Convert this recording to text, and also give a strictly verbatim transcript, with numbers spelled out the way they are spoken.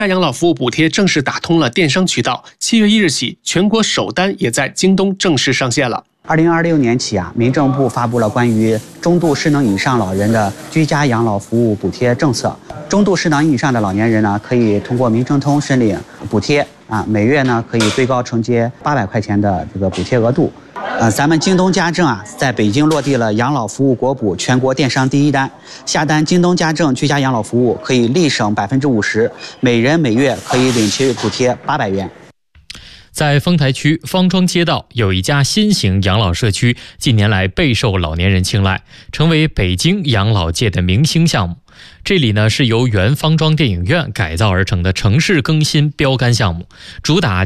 养老服务补贴正式打通了电商渠道，七月一日起，全国首单也在京东正式上线了。 二零二六年起啊，民政部发布了关于中度失能以上老人的居家养老服务补贴政策。中度失能以上的老年人呢，可以通过民政通申领补贴啊，每月呢可以最高承接八百块钱的这个补贴额度。呃，咱们京东家政啊，在北京落地了养老服务国补全国电商第一单，下单京东家政居家养老服务可以立省百分之五十，每人每月可以领取补贴八百元。 在丰台区方庄街道有一家新型养老社区，近年来备受老年人青睐，成为北京养老界的明星项目。这里呢是由原方庄电影院改造而成的城市更新标杆项目，主打